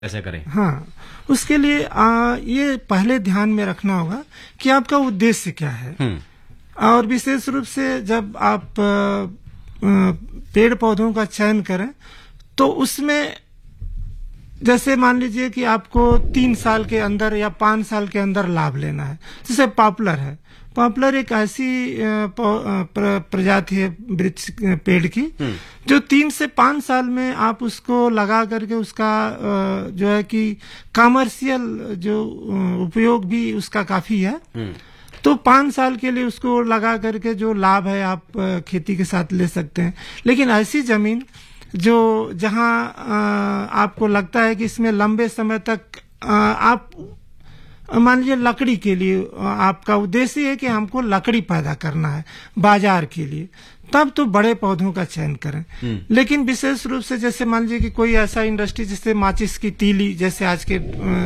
कैसे करें? हाँ, उसके लिए ये पहले ध्यान में रखना होगा कि आपका उद्देश्य क्या है। और विशेष रूप से जब आप पेड़ पौधों का चयन करें तो उसमें जैसे मान लीजिए कि आपको 3 साल के अंदर या 5 साल के अंदर लाभ लेना है। जैसे पॉपुलर है, पॉपुलर एक ऐसी प्रजाति है वृक्ष पेड़ की जो 3 से 5 साल में आप उसको लगा करके उसका जो है कि कमर्शियल जो उपयोग भी उसका काफी है। तो 5 साल के लिए उसको लगा करके जो लाभ है आप खेती के साथ ले सकते हैं। लेकिन ऐसी जमीन जो जहां आपको लगता है कि इसमें लंबे समय तक आप मान लीजिए लकड़ी के लिए आपका उद्देश्य है कि हमको लकड़ी पैदा करना है बाजार के लिए, तब तो बड़े पौधों का चयन करें। लेकिन विशेष रूप से जैसे मान लीजिए कि कोई ऐसा इंडस्ट्री जैसे माचिस की तीली जैसे आज के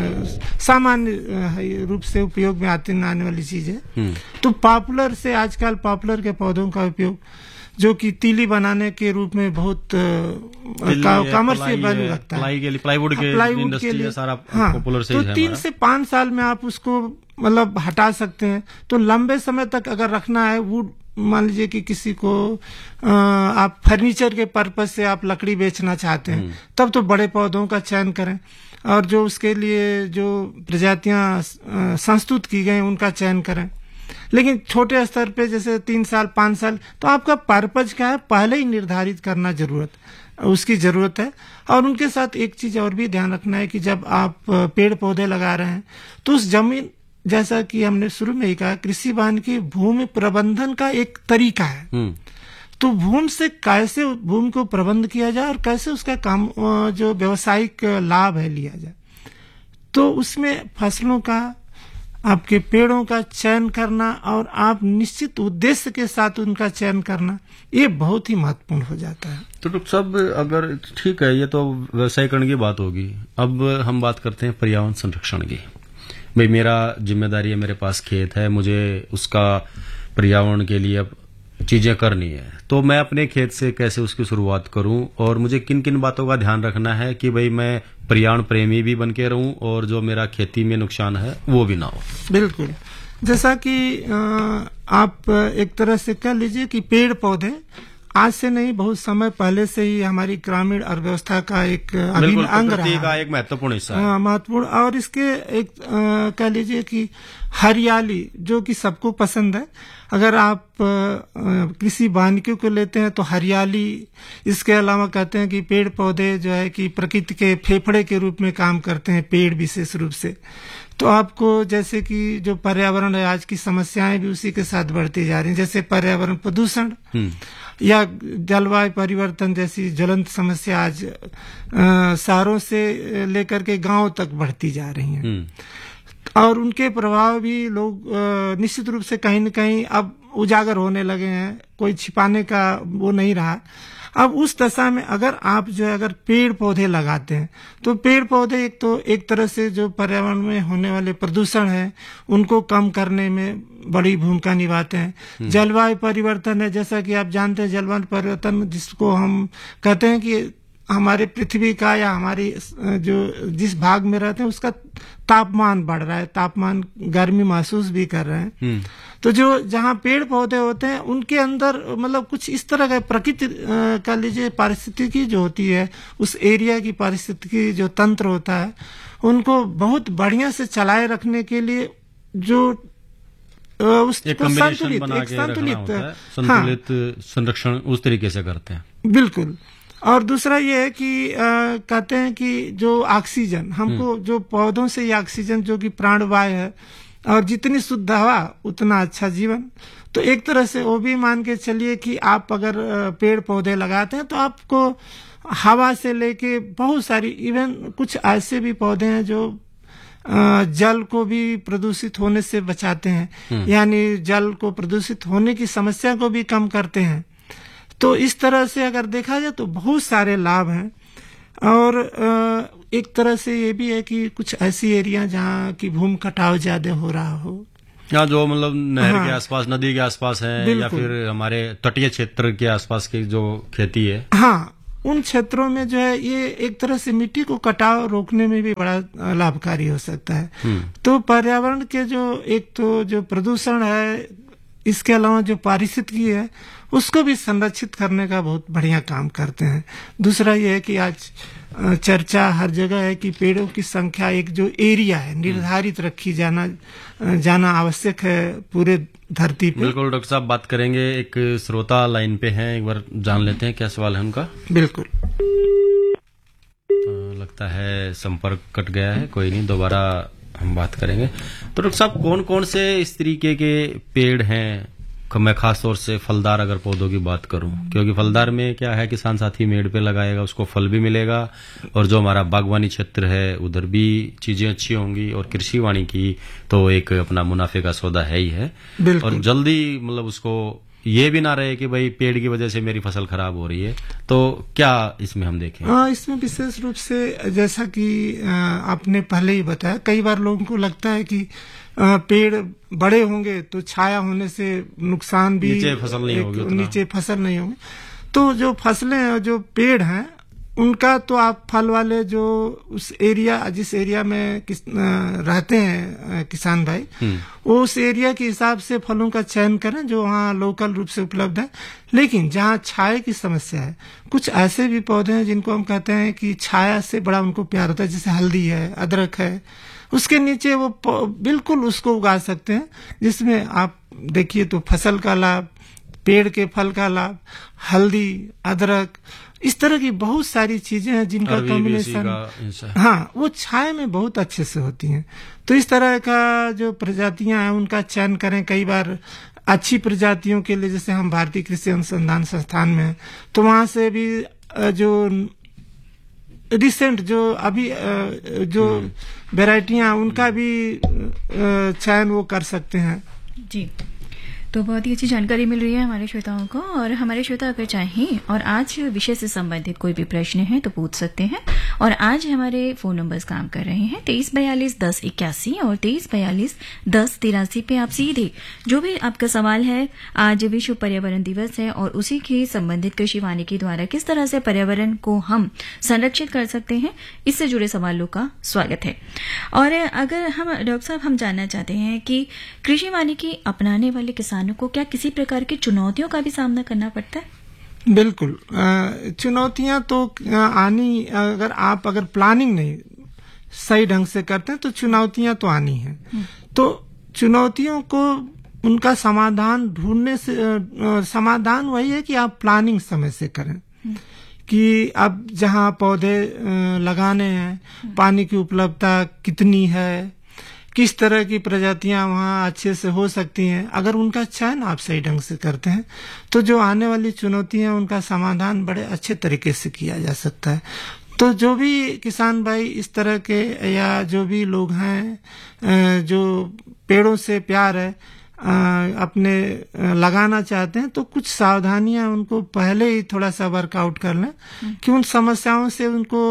सामान्य रूप से उपयोग में आने वाली चीज है, तो पॉपुलर से आजकल पॉपुलर के पौधों का उपयोग जो कि तीली बनाने के रूप में बहुत कमर्शियल वैल्यू रखता है, प्लाईवुड के इंडस्ट्री सारा पॉपुलर से तो 3 से 5 साल में आप उसको मतलब हटा सकते हैं। तो लंबे समय तक अगर रखना है वुड, मान लीजिए कि किसी को आप फर्नीचर के पर्पज से आप लकड़ी बेचना चाहते हैं, तब तो बड़े पौधों का चयन करें और जो उसके लिए जो प्रजातियां संस्तुत की गई उनका चयन करें। लेकिन छोटे स्तर पे जैसे 3 साल 5 साल तो आपका पर्पज क्या है पहले ही निर्धारित करना उसकी जरूरत है। और उनके साथ एक चीज और भी ध्यान रखना है कि जब आप पेड़ पौधे लगा रहे हैं तो उस जमीन, जैसा कि हमने शुरू में ही कहा, कृषि वानिकी भूमि प्रबंधन का एक तरीका है। तो भूमि से कैसे भूमि को प्रबंध किया जाए और कैसे उसका काम जो व्यावसायिक लाभ है लिया जाए, तो उसमें फसलों का, आपके पेड़ों का चयन करना और आप निश्चित उद्देश्य के साथ उनका चयन करना, ये बहुत ही महत्वपूर्ण हो जाता है। तो डॉक्टर साहब, अगर ठीक है, ये तो व्यवसायीकरण की बात होगी, अब हम बात करते हैं पर्यावरण संरक्षण की। भाई मेरा जिम्मेदारी है, मेरे पास खेत है, मुझे उसका पर्यावरण के लिए अब चीजें करनी है, तो मैं अपने खेत से कैसे उसकी शुरुआत करूं और मुझे किन किन बातों का ध्यान रखना है कि भाई मैं पर्यावरण प्रेमी भी बन के रहूं और जो मेरा खेती में नुकसान है वो भी ना हो। बिल्कुल, जैसा कि आप एक तरह से कह लीजिए कि पेड़ पौधे आज से नहीं, बहुत समय पहले से ही हमारी ग्रामीण अर्थव्यवस्था का एक अभिन्न अंग रहा है, का एक महत्वपूर्ण हिस्सा है। महत्वपूर्ण। और इसके एक कह लीजिए कि हरियाली जो कि सबको पसंद है, अगर आप कृषि वानिकी को लेते हैं तो हरियाली, इसके अलावा कहते हैं कि पेड़ पौधे जो है कि प्रकृति के फेफड़े के रूप में काम करते हैं, पेड़ विशेष रूप से। तो आपको जैसे कि जो पर्यावरण है, आज की समस्याएं भी उसी के साथ बढ़ती जा रही हैं, जैसे पर्यावरण प्रदूषण या जलवायु परिवर्तन जैसी ज्वलंत समस्या आज शहरों से लेकर के गांव तक बढ़ती जा रही हैं। और उनके प्रभाव भी लोग निश्चित रूप से कहीं न कहीं अब उजागर होने लगे हैं, कोई छिपाने का वो नहीं रहा। अब उस दशा में अगर आप जो है अगर पेड़ पौधे लगाते हैं तो पेड़ पौधे एक तरह से जो पर्यावरण में होने वाले प्रदूषण है उनको कम करने में बड़ी भूमिका निभाते हैं। जलवायु परिवर्तन है, जैसा कि आप जानते हैं, जलवायु परिवर्तन जिसको हम कहते हैं कि हमारे पृथ्वी का या हमारी जो जिस भाग में रहते हैं उसका तापमान बढ़ रहा है, तापमान गर्मी महसूस भी कर रहे हैं। तो जो जहाँ पेड़ पौधे होते हैं उनके अंदर मतलब कुछ इस तरह का प्रकृति का लीजिए पारिस्थितिकी जो होती है, उस एरिया की पारिस्थितिकी जो तंत्र होता है, उनको बहुत बढ़िया से चलाए रखने के लिए जो उसको संतुलित संरक्षण उस तरीके से करते हैं। बिल्कुल। और दूसरा ये है कि कहते हैं कि जो ऑक्सीजन हमको, जो पौधों से ये ऑक्सीजन जो कि प्राणवायु है, और जितनी शुद्ध हवा उतना अच्छा जीवन। तो एक तरह से वो भी मान के चलिए कि आप अगर पेड़ पौधे लगाते हैं तो आपको हवा से लेके बहुत सारी, इवन कुछ ऐसे भी पौधे हैं जो जल को भी प्रदूषित होने से बचाते हैं, यानी जल को प्रदूषित होने की समस्या को भी कम करते हैं। तो इस तरह से अगर देखा जाए तो बहुत सारे लाभ हैं। और एक तरह से ये भी है कि कुछ ऐसी एरिया जहाँ की भूमि कटाव ज्यादा हो रहा हो, या जो मतलब नहर के आसपास, नदी के आसपास है, या फिर हमारे तटीय क्षेत्र के आसपास की जो खेती है, उन क्षेत्रों में जो है ये एक तरह से मिट्टी को कटाव रोकने में भी बड़ा लाभकारी हो सकता है। तो पर्यावरण के जो एक तो जो प्रदूषण है, इसके अलावा जो पारिस्थितिकी है उसको भी संरक्षित करने का बहुत बढ़िया काम करते हैं। दूसरा ये है कि आज चर्चा हर जगह है कि पेड़ों की संख्या, एक जो एरिया है निर्धारित रखी जाना आवश्यक है पूरे धरती पे। बिल्कुल डॉक्टर साहब, बात करेंगे। एक श्रोता लाइन पे हैं, एक बार जान लेते हैं क्या सवाल है उनका। बिल्कुल। लगता है संपर्क कट गया है, कोई नहीं, दोबारा हम बात करेंगे। तो डॉक्टर साहब, कौन कौन से इस तरीके के पेड़ हैं, मैं खास तौर से फलदार अगर पौधों की बात करूं, क्योंकि फलदार में क्या है, किसान साथी मेड़ पे लगाएगा उसको फल भी मिलेगा, और जो हमारा बागवानी क्षेत्र है उधर भी चीजें अच्छी होंगी, और कृषि वानिकी तो एक अपना मुनाफे का सौदा है ही है। और जल्दी मतलब उसको ये भी ना रहे कि भाई पेड़ की वजह से मेरी फसल खराब हो रही है। तो क्या इसमें हम देखें? इसमें विशेष रूप से जैसा कि आपने पहले ही बताया, कई बार लोगों को लगता है कि पेड़ बड़े होंगे तो छाया होने से नुकसान भी, नीचे फसल नहीं होगी, नीचे फसल नहीं होगी। तो जो फसलें, जो पेड़ हैं, उनका तो आप फल वाले जो उस एरिया, जिस एरिया में रहते हैं किसान भाई, वो उस एरिया के हिसाब से फलों का चयन करें जो वहाँ लोकल रूप से उपलब्ध है। लेकिन जहाँ छाया की समस्या है, कुछ ऐसे भी पौधे हैं जिनको हम कहते हैं कि छाया से बड़ा उनको प्यार होता है, जैसे हल्दी है, अदरक है, उसके नीचे वो बिल्कुल उसको उगा सकते हैं, जिसमें आप देखिए तो फसल का लाभ, पेड़ के फल का लाभ, हल्दी, अदरक, इस तरह की बहुत सारी चीजें हैं जिनका कॉम्बिनेशन, हाँ, वो छाया में बहुत अच्छे से होती हैं। तो इस तरह का जो प्रजातियां हैं उनका चयन करें। कई बार अच्छी प्रजातियों के लिए, जैसे हम भारतीय कृषि अनुसंधान संस्थान में हैं, तो वहां से भी जो रिसेंट जो अभी जो वेराइटियां, उनका भी चयन वो कर सकते हैं। जी, तो बहुत ही अच्छी जानकारी मिल रही है हमारे श्रोताओं को। और हमारे श्रोता अगर चाहें और आज विषय से संबंधित कोई भी प्रश्न है तो पूछ सकते हैं। और आज हमारे फोन नंबर्स काम कर रहे हैं 2342-1081 और 2342-1083 पे आप सीधे जो भी आपका सवाल है, आज विश्व पर्यावरण दिवस है और उसी के संबंधित कृषि वानिकी द्वारा किस तरह से पर्यावरण को हम संरक्षित कर सकते हैं, इससे जुड़े सवालों का स्वागत है। और अगर हम डॉक्टर साहब, हम जानना चाहते हैं कि कृषि वानिकी अपनाने वाले किसान को क्या किसी प्रकार की चुनौतियों का भी सामना करना पड़ता है? बिल्कुल, चुनौतियां तो आनी, अगर प्लानिंग नहीं सही ढंग से करते हैं तो चुनौतियां तो आनी है। तो चुनौतियों को, उनका समाधान ढूंढने से, समाधान वही है कि आप प्लानिंग समय से करें कि अब जहां पौधे लगाने हैं, पानी की उपलब्धता कितनी है, किस तरह की प्रजातियां वहाँ अच्छे से हो सकती हैं। अगर उनका चयन आप सही ढंग से करते हैं तो जो आने वाली चुनौतियां, उनका समाधान बड़े अच्छे तरीके से किया जा सकता है। तो जो भी किसान भाई इस तरह के, या जो भी लोग हैं जो पेड़ों से प्यार है, अपने लगाना चाहते हैं, तो कुछ सावधानियां उनको पहले ही थोड़ा सा वर्कआउट कर लें कि उन समस्याओं से उनको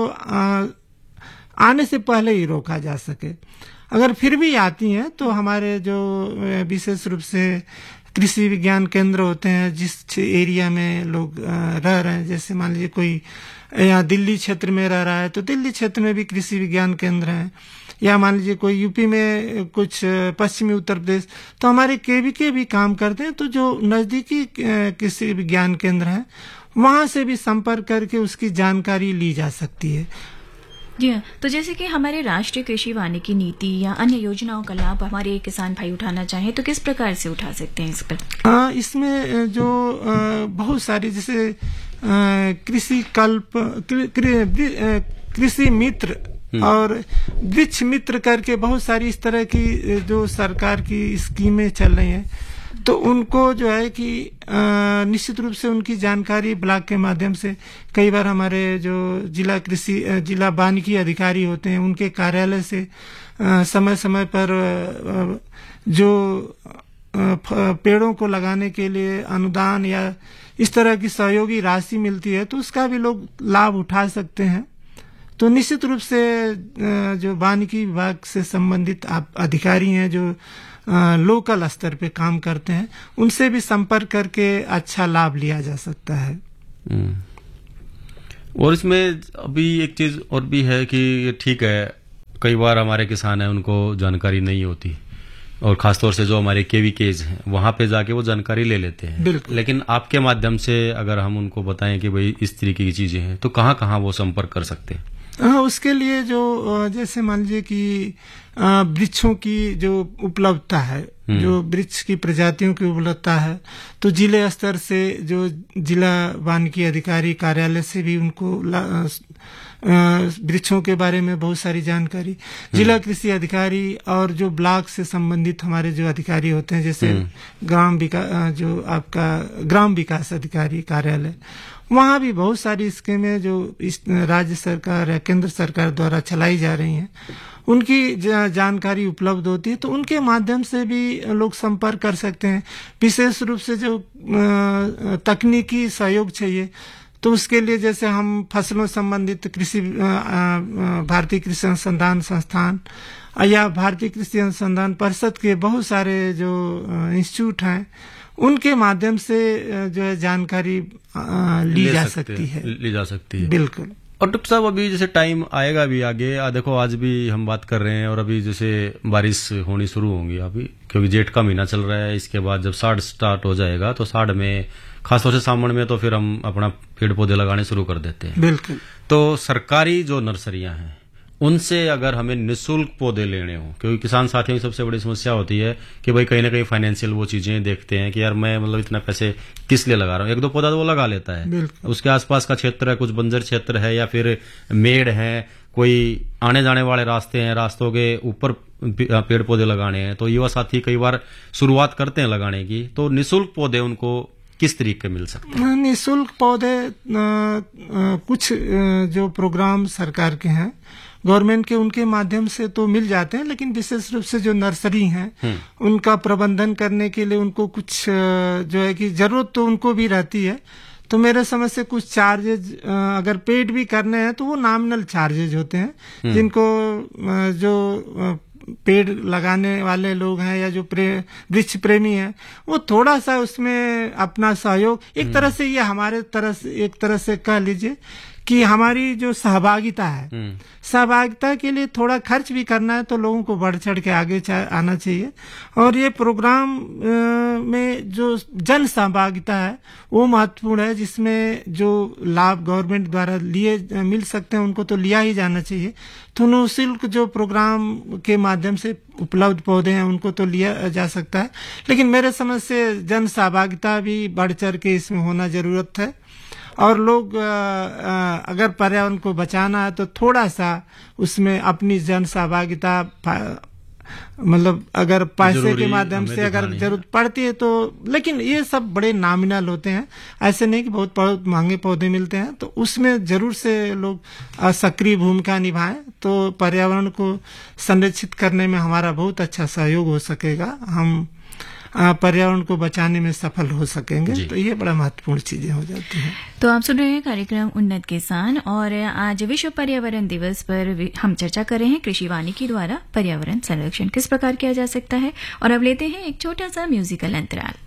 आने से पहले ही रोका जा सके। अगर फिर भी आती हैं तो हमारे जो विशेष रूप से कृषि विज्ञान केंद्र होते हैं, जिस एरिया में लोग रह रहे हैं, जैसे मान लीजिए कोई यहाँ दिल्ली क्षेत्र में रह रहा है तो दिल्ली क्षेत्र में भी कृषि विज्ञान केंद्र हैं, या मान लीजिए कोई यूपी में, कुछ पश्चिमी उत्तर प्रदेश, तो हमारे केवीके भी काम करते हैं। तो जो नजदीकी कृषि विज्ञान केंद्र हैं वहां से भी संपर्क करके उसकी जानकारी ली जा सकती है। जी हाँ, तो जैसे कि हमारे राष्ट्रीय कृषि वानिकी नीति या अन्य योजनाओं का लाभ हमारे किसान भाई उठाना चाहें तो किस प्रकार से उठा सकते हैं इस पर? इसमें जो बहुत सारी, जैसे कृषि कल्प, कृषि मित्र और वृक्ष मित्र करके बहुत सारी इस तरह की जो सरकार की स्कीमें चल रही हैं, तो उनको जो है कि निश्चित रूप से उनकी जानकारी ब्लॉक के माध्यम से, कई बार हमारे जो जिला वानिकी अधिकारी होते हैं उनके कार्यालय से समय समय पर जो पेड़ों को लगाने के लिए अनुदान या इस तरह की सहयोगी राशि मिलती है, तो उसका भी लोग लाभ उठा सकते हैं। तो निश्चित रूप से जो वानिकी विभाग से संबंधित अधिकारी हैं जो लोकल स्तर पे काम करते हैं, उनसे भी संपर्क करके अच्छा लाभ लिया जा सकता है। और इसमें अभी एक चीज और भी है कि ये ठीक है, कई बार हमारे किसान हैं उनको जानकारी नहीं होती, और खासतौर से जो हमारे केवीकेज हैं वहां पे जाके वो जानकारी ले लेते हैं। बिल्कुल। लेकिन आपके माध्यम से अगर हम उनको बताएं कि भाई इस तरीके की चीजें हैं, तो कहाँ कहाँ वो संपर्क कर सकते हैं? हाँ, उसके लिए जो जैसे मान लीजिए कि वृक्षों की जो उपलब्धता है, जो वृक्ष की प्रजातियों की उपलब्धता है, तो जिले स्तर से जो जिला वानिकी अधिकारी कार्यालय से भी उनको वृक्षों के बारे में बहुत सारी जानकारी, जिला कृषि अधिकारी और जो ब्लॉक से संबंधित हमारे जो अधिकारी होते हैं, जैसे ग्राम विकास, जो आपका ग्राम विकास अधिकारी कार्यालय, वहाँ भी बहुत सारी स्कीमें जो इस राज्य सरकार या केंद्र सरकार द्वारा चलाई जा रही हैं, उनकी जानकारी उपलब्ध होती है, तो उनके माध्यम से भी लोग संपर्क कर सकते हैं। विशेष रूप से जो तकनीकी सहयोग चाहिए, तो उसके लिए जैसे हम फसलों संबंधित कृषि भारतीय कृषि अनुसंधान संस्थान या भारतीय कृषि अनुसंधान परिषद के बहुत सारे जो इंस्टीट्यूट हैं, उनके माध्यम से जो है जानकारी ली जा सकती है। बिल्कुल। और डॉक्टर साहब, अभी जैसे टाइम आएगा भी आगे, देखो आज भी हम बात कर रहे हैं और अभी जैसे बारिश होनी शुरू होंगी अभी, क्योंकि जेठ का महीना चल रहा है। इसके बाद जब साढ़ स्टार्ट हो जाएगा तो साढ़ में, खासतौर से सावन में, तो फिर हम अपना पेड़ पौधे लगाने शुरू कर देते हैं। बिल्कुल। तो सरकारी जो नर्सरियां हैं उनसे अगर हमें निःशुल्क पौधे लेने हो, क्योंकि किसान साथियों की सबसे बड़ी समस्या होती है कि भाई कहीं ना कहीं फाइनेंशियल वो चीजें देखते हैं कि यार मैं मतलब इतना पैसे किस लिए लगा रहा हूँ। एक दो पौधा तो वो लगा लेता है, उसके आसपास का क्षेत्र है, कुछ बंजर क्षेत्र है या फिर मेड़ है, कोई आने जाने वाले रास्ते हैं, रास्तों के ऊपर पेड़ पौधे लगाने हैं, तो युवा साथी कई बार शुरुआत करते हैं लगाने की। तो निःशुल्क पौधे उनको किस तरीके मिल सकते हैं? निःशुल्क पौधे कुछ जो प्रोग्राम सरकार के हैं, गवर्नमेंट के, उनके माध्यम से तो मिल जाते हैं, लेकिन विशेष रूप से जो नर्सरी हैं उनका प्रबंधन करने के लिए उनको कुछ जो है कि जरूरत तो उनको भी रहती है। तो मेरे समझ से कुछ चार्जेज अगर पेड भी करने हैं तो वो नॉमिनल चार्जेज होते हैं, जिनको जो पेड़ लगाने वाले लोग हैं या जो वृक्ष प्रेमी हैं, वो थोड़ा सा उसमें अपना सहयोग, एक तरह से ये हमारे तरह से, एक तरह से कह लीजिए कि हमारी जो सहभागिता है, सहभागिता के लिए थोड़ा खर्च भी करना है, तो लोगों को बढ़ चढ़ के आगे आना चाहिए। और ये प्रोग्राम में जो जन सहभागिता है वो महत्वपूर्ण है, जिसमें जो लाभ गवर्नमेंट द्वारा लिए मिल सकते हैं उनको तो लिया ही जाना चाहिए। तो निःशुल्क जो प्रोग्राम के माध्यम से उपलब्ध पौधे हैं उनको तो लिया जा सकता है, लेकिन मेरे समझ से जन सहभागिता भी बढ़ चढ़ के इसमें होना जरूरत है। और लोग अगर पर्यावरण को बचाना है तो थोड़ा सा उसमें अपनी जन सहभागिता, मतलब अगर पैसे के माध्यम से अगर जरूरत पड़ती है तो, लेकिन ये सब बड़े नॉमिनल होते हैं, ऐसे नहीं कि बहुत महंगे पौधे मिलते हैं, तो उसमें जरूर से लोग सक्रिय भूमिका निभाएं, तो पर्यावरण को संरक्षित करने में हमारा बहुत अच्छा सहयोग हो सकेगा, हम पर्यावरण को बचाने में सफल हो सकेंगे। तो ये बड़ा महत्वपूर्ण चीजें हो जाती हैं। तो आप सुन रहे हैं कार्यक्रम उन्नत किसान, और आज विश्व पर्यावरण दिवस पर हम चर्चा कर रहे हैं कृषि वानिकी द्वारा पर्यावरण संरक्षण किस प्रकार किया जा सकता है। और अब लेते हैं एक छोटा सा म्यूजिकल अंतराल।